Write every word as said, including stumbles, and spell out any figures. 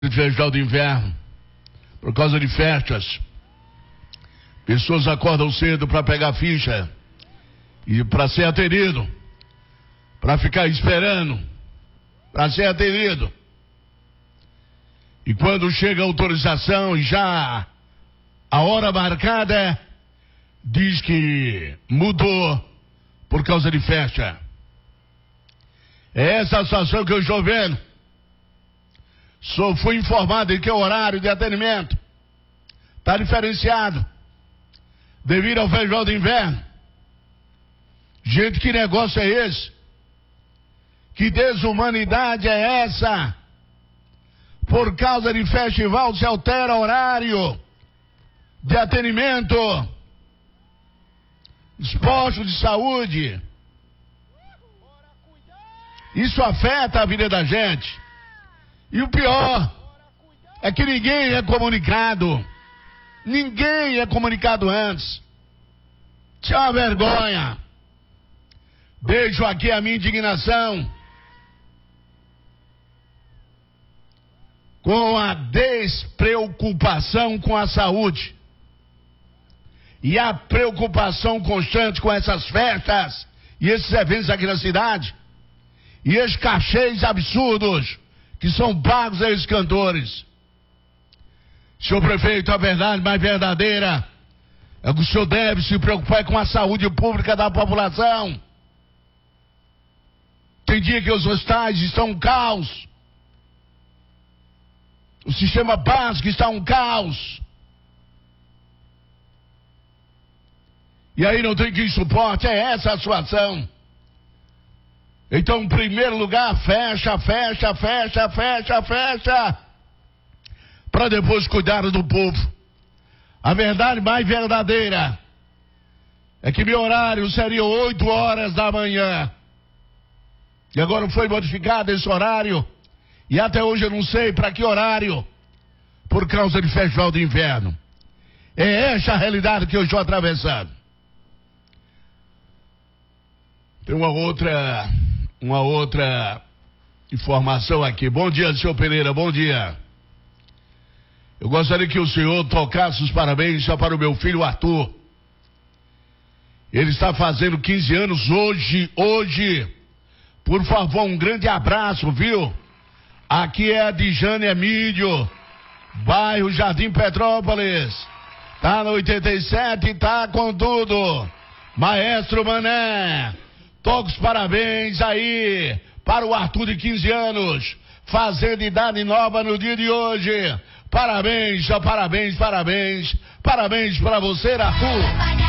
Festival do Inverno, por causa de festas. Pessoas acordam cedo para pegar ficha e para ser atendido, para ficar esperando, para ser atendido. E quando chega a autorização e já a hora marcada, diz que mudou por causa de festa. É essa a situação que eu estou vendo. Só fui informado de que o horário de atendimento está diferenciado devido ao Festival do Inverno. Gente, que negócio é esse? Que desumanidade é essa? Por causa de festival se altera o horário de atendimento. Os postos de saúde. Isso afeta a vida da gente. E o pior é que ninguém é comunicado. Ninguém é comunicado antes. Isso é uma vergonha. Deixo aqui a minha indignação com a despreocupação com a saúde e a preocupação constante com essas festas e esses eventos aqui na cidade e esses cachês absurdos que são pagos a esses cantores. Senhor prefeito, a verdade mais verdadeira é que o senhor deve se preocupar com a saúde pública da população. Tem dia que os hospitais estão um caos. O sistema básico está um caos. E aí não tem quem suporte, é essa a situação. Então, em primeiro lugar, fecha, fecha, fecha, fecha, fecha, para depois cuidar do povo. A verdade mais verdadeira é que meu horário seria oito horas da manhã. E agora foi modificado esse horário. E até hoje eu não sei para que horário, por causa do Festival do Inverno. É essa a realidade que eu estou atravessando. Tem uma outra... Uma outra informação aqui. Bom dia, senhor Pereira, bom dia. Eu gostaria que o senhor tocasse os parabéns só para o meu filho Arthur. Ele está fazendo quinze anos hoje, hoje. Por favor, um grande abraço, viu? Aqui é a Dijane Emílio, bairro Jardim Petrópolis. Tá no oitenta e sete, tá com tudo. Maestro Mané. Toca os parabéns aí para o Arthur de quinze anos, fazendo idade nova no dia de hoje. Parabéns, parabéns, parabéns, parabéns para você, Arthur.